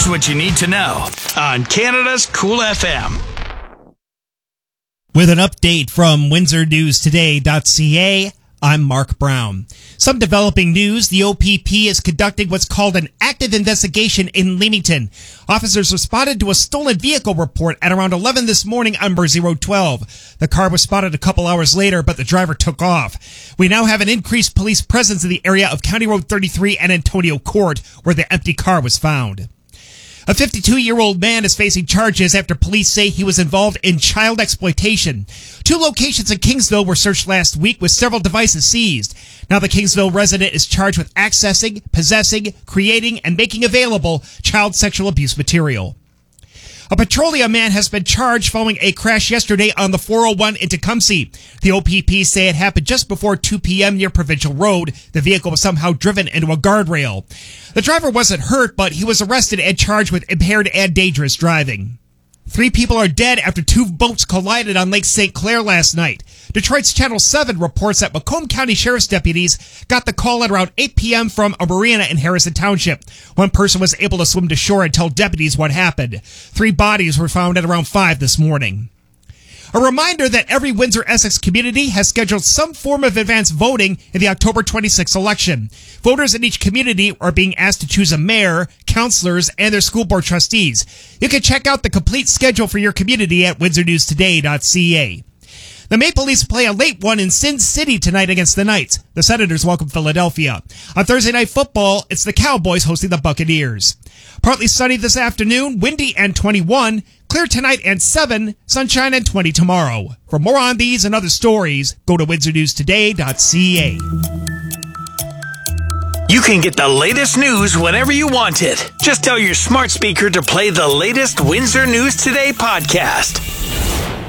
Here's what you need to know on Canada's Cool FM. With an update from WindsorNewsToday.ca, I'm Mark Brown. Some developing news, the OPP is conducting what's called an active investigation in Leamington. Officers responded to a stolen vehicle report at around 11 this morning on Mersey Road 12. The car was spotted a couple hours later, but the driver took off. We now have an increased police presence in the area of County Road 33 and Antonio Court, where the empty car was found. A 52-year-old man is facing charges after police say he was involved in child exploitation. 2 locations in Kingsville were searched last week with several devices seized. Now the Kingsville resident is charged with accessing, possessing, creating, and making available child sexual abuse material. A Petroleum man has been charged following a crash yesterday on the 401 in Tecumseh. The OPP say it happened just before 2 p.m. near Provincial Road. The vehicle was somehow driven into a guardrail. The driver wasn't hurt, but he was arrested and charged with impaired and dangerous driving. 3 people are dead after 2 boats collided on Lake St. Clair last night. Detroit's Channel 7 reports that Macomb County Sheriff's deputies got the call at around 8 p.m. from a marina in Harrison Township. One person was able to swim to shore and tell deputies what happened. 3 bodies were found at around 5 this morning. A reminder that every Windsor-Essex community has scheduled some form of advance voting in the October 26 election. Voters in each community are being asked to choose a mayor, councillors, and their school board trustees. You can check out the complete schedule for your community at WindsorNewsToday.ca. The Maple Leafs play a late one in Sin City tonight against the Knights. The Senators welcome Philadelphia. On Thursday Night Football, it's the Cowboys hosting the Buccaneers. Partly sunny this afternoon, windy and 21. Clear tonight and 7, sunshine and 20 tomorrow. For more on these and other stories, go to WindsorNewsToday.ca. You can get the latest news whenever you want it. Just tell your smart speaker to play the latest Windsor News Today podcast.